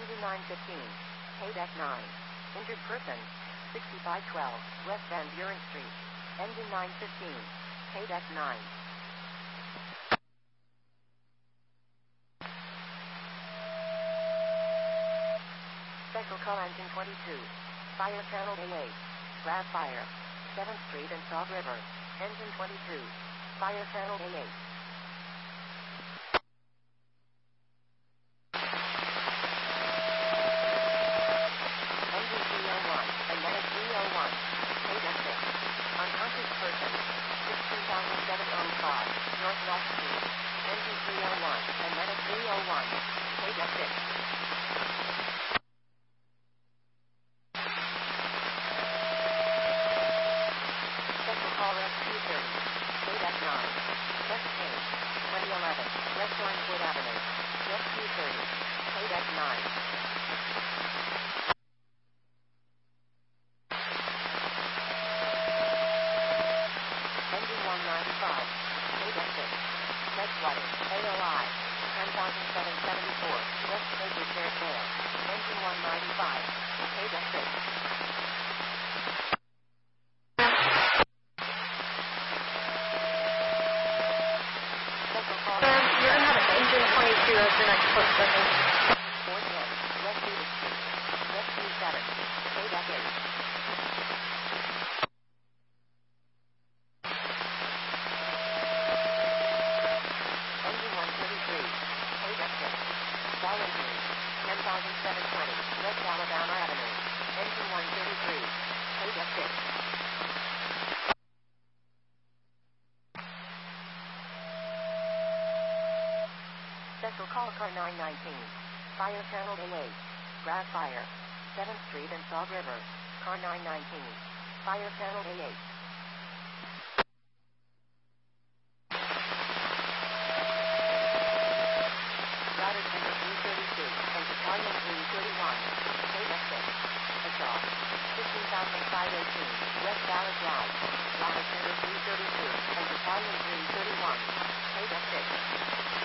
Engine 915. Deck 9. Injured person. 6512 West Van Buren Street. Engine 915. Deck 9. Special call engine 22. Fire channel A8. Grass fire. 7th Street and Sauk River. Engine 22. Fire channel A8. Engine 301 and Medic 301. Deck 6. Unconscious person. 16,705 Northwest Street. Engine 301 and Medic 301. Deck 6. Call Rescue 30. Deck 9. West Page. 2011. West Orangewood Avenue. Rescue 30. Deck 9. Engine 195. Deck 6. Edgewater. AOI. 10,774. West Page Repair Sale. Engine 195. Deck 6. You're going to have engine 22 as the next person. 410, Rescue 6, Rescue 7, Deck 8. Engine 133, Deck 6, Fall injury, 10,720, West Alabama Avenue. Engine 133, Deck 6. Special call car 919. Fire channel A8. Grass fire. 7th Street and Sauk River. Car 919. Fire channel A8. Router tender 332 and battalion 331. Deck 6. Assault. 15,518. West Valley Drive. Router tender 332 and battalion 331. Deck 6.